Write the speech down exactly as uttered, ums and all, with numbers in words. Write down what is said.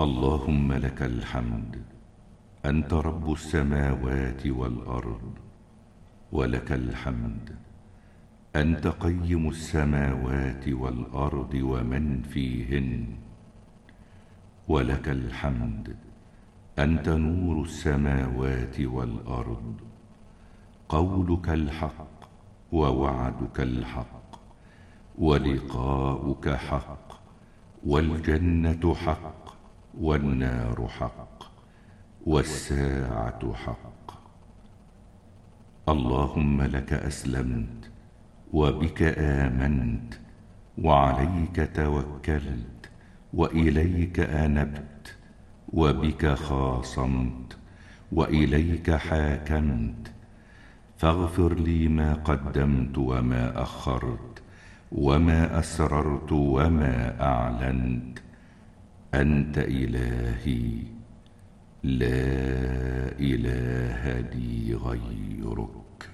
اللهم لك الحمد، أنت رب السماوات والأرض، ولك الحمد، أنت قيم السماوات والأرض ومن فيهن، ولك الحمد، أنت نور السماوات والأرض، قولك الحق ووعدك الحق، ولقاؤك حق، والجنة حق، والنار حق، والساعة حق. اللهم لك أسلمت، وبك آمنت، وعليك توكلت، وإليك أنبت، وبك خاصمت، وإليك حاكمت. فاغفر لي ما قدمت وما أخرت، وما أسررت وما أعلنت. أنت إلهي، لا إله لي غيرك.